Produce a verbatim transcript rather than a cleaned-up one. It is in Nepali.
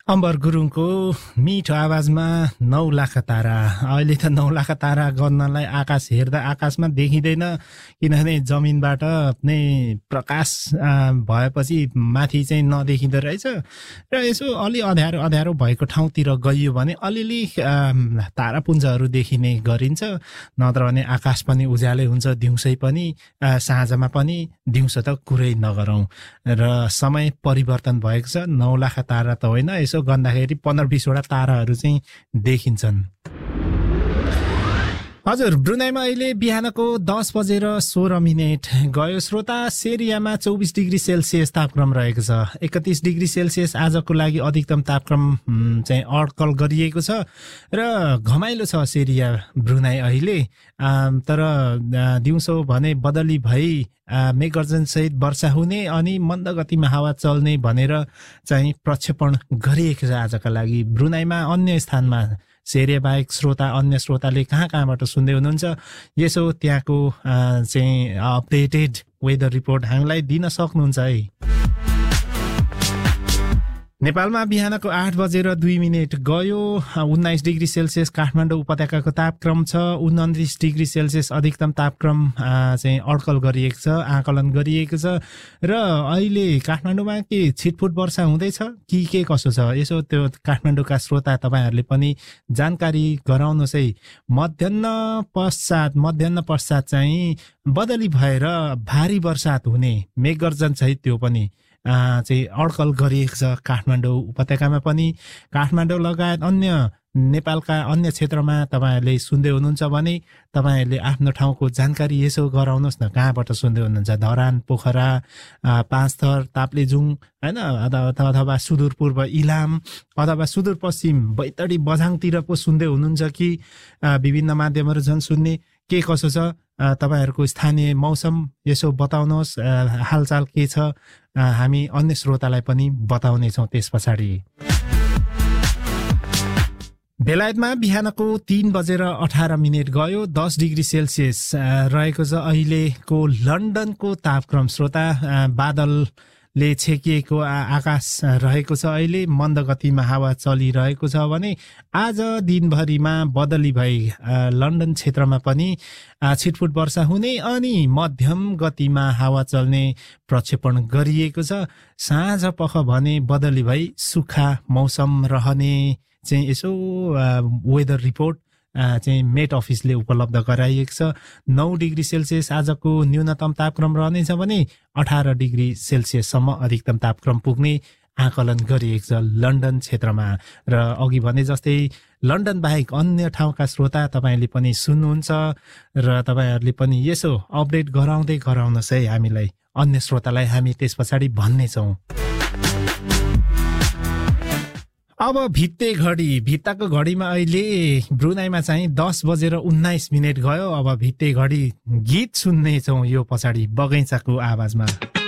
अम्बर गुरुङको मिठो आवाजमा नौ लाख तारा। अहिले त नौ लाख तारा गर्नलाई आकाश हेर्दा आकाशमा देखिँदैन, किनभने जमिनबाट नै प्रकाश भएपछि माथि चाहिँ नदेखिँदो रहेछ। र यसो अलि अँध्यारो अँध्यारो भएको ठाउँतिर गइयो भने अलिअलि तारापुञ्जहरू देखिने गरिन्छ। नत्र भने आकाश पनि उज्यालै हुन्छ, दिउँसै पनि साँझमा पनि। दिउँसो त कुरै नगरौँ। र समय परिवर्तन भएको छ। नौ लाख तारा त होइन, यसो गर्दाखेरि पन्ध्र बिसवटा ताराहरू चाहिँ देखिन्छन्। हजुर, ब्रुनाईमा अहिले बिहानको दस बजेर सोह्र मिनट गयो। श्रोता, सेरियामा चौबिस डिग्री सेल्सियस तापक्रम रहेको छ। एकतिस डिग्री सेल्सियस आजको लागि अधिकतम तापक्रम चाहिँ अड्कल गरिएको छ र घमाइलो छ सेरिया ब्रुनाई अहिले। तर दिउँसो भने बदली भई मेघगर्जनसहित वर्षा हुने अनि मन्द गतिमा हावा चल्ने भनेर चाहिँ प्रक्षेपण गरिएको छ आजका लागि। ब्रुनाईमा अन्य स्थानमा सेरिया बाहेक श्रोता अन्य श्रोताले कहाँ कहाँबाट सुन्दै हुनुहुन्छ, यसो त्यहाँको चाहिँ अपडेटेड वेदर रिपोर्ट हामीलाई दिन सक्नुहुन्छ है। नेपालमा बिहानको आठ बजेर दुई मिनट गयो। उन्नाइस डिग्री सेल्सियस काठमाडौँ उपत्यकाको तापक्रम छ। उन्तिस डिग्री सेल्सियस अधिकतम तापक्रम चाहिँ अड्कल गरिएको छ, आकलन गरिएको छ। र अहिले काठमाडौँमा के छिटफुट वर्षा हुँदैछ कि के कसो छ, यसो त्यो काठमाडौँका श्रोता तपाईँहरूले पनि जानकारी गराउनुहोस् है। मध्याह्न पश्चात मध्याह्न पश्चात चाहिँ बदली भएर भारी वर्षात हुने मेघगर्जन सहित त्यो पनि चाहिँ अड्कल गरिएको छ काठमाडौँ उपत्यकामा पनि। काठमाडौँ लगायत अन्य नेपालका अन्य क्षेत्रमा तपाईँहरूले सुन्दै हुनुहुन्छ भने तपाईँहरूले आफ्नो ठाउँको जानकारी यसो गराउनुहोस् न, कहाँबाट सुन्दै हुनुहुन्छ। धरान, पोखरा, पाँचथर, ताप्लेजुङ होइन, अथवा अथवा सुदूरपूर्व इलाम अथवा सुदूरपश्चिम बैतडी बझाङतिर पो सुन्दै हुनुहुन्छ कि विभिन्न माध्यमहरू छन् सुन्ने, के कसो छ तपाईँहरूको स्थानीय मौसम यसो बताउनुहोस्। हालचाल के छ हामी अन्य श्रोतालाई पनि बताउनेछौँ त्यस पछाडि। बेलायतमा बिहानको तीन बजेर अठार मिनट गयो। दस डिग्री सेल्सियस रहेको छ अहिलेको लन्डनको तापक्रम। श्रोता, बादलले छेकिएको आकाश रहेको छ अहिले, मन्द गतिमा हावा चलिरहेको छ भने आज दिनभरिमा बदली भई लन्डन क्षेत्रमा पनि छिटफुट वर्षा हुने अनि मध्यम गतिमा हावा चल्ने प्रक्षेपण गरिएको छ। साँझ पख भने बदली भई सुक्खा मौसम रहने चाहिँ यसो वेदर रिपोर्ट चाहिँ मेट अफिसले उपलब्ध गराइएको छ। नौ डिग्री सेल्सियस आजको न्यूनतम तापक्रम रहनेछ भने अठार डिग्री सेल्सियससम्म अधिकतम तापक्रम पुग्ने आकलन गरिएको छ लन्डन क्षेत्रमा। र अघि भने जस्तै लन्डन बाहेक अन्य ठाउँका श्रोता तपाईँले पनि सुन्नुहुन्छ र तपाईँहरूले पनि यसो अपडेट गराउँदै गराउनुहोस् है हामीलाई, अन्य श्रोतालाई हामी त्यस पछाडि भन्नेछौँ। अब भित्ते घडी, भित्ताको घडीमा अहिले ब्रुनाईमा चाहिँ दस बजेर उन्नाइस मिनट गयो। अब भित्ते घडी गीत सुन्नेछौँ यो पछाडि बगैँचाको आवाजमा।